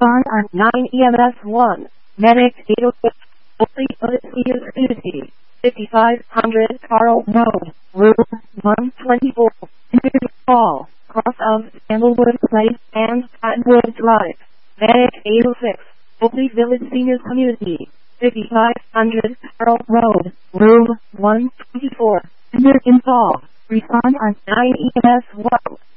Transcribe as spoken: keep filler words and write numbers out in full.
Respond on nine E M S one. Medic eight oh six. Fully Village Community. fifty-five hundred Carl Road. Room one twenty-four. Interview call. Cross of Sandalwood Place and Cottonwood Drive. Medic eight oh six. Fully Village Senior Community. fifty-five hundred Carl Road. Room one twenty-four. Enter in call. Respond on nine E M S one.